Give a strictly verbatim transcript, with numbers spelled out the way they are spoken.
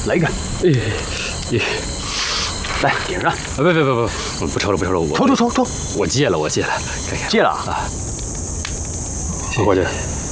来一个。哎，哎，来点上。啊， 不不不不，不抽了不抽了，我抽抽抽抽， 我戒了我戒了，看看戒了啊。过去。